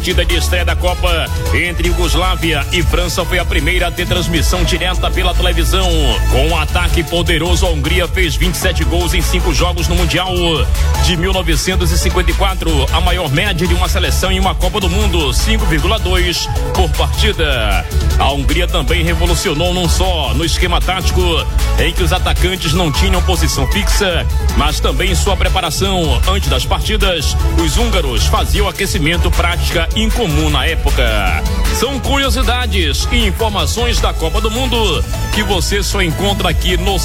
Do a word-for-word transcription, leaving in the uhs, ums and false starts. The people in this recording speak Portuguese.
partida de estreia da Copa entre Iugoslávia e França foi a primeira a ter transmissão direta pela televisão. Com um ataque poderoso, a Hungria fez vinte e sete gols em cinco jogos no Mundial de mil novecentos e cinquenta e quatro, a maior média de uma seleção em uma Copa do Mundo, cinco vírgula dois por partida. A Hungria também revolucionou não só no esquema tático, em que os atacantes não tinham posição fixa, mas também em sua preparação. Antes das partidas, os húngaros faziam aquecimento, prática incomum na época. São curiosidades e informações da Copa do Mundo que você só encontra aqui no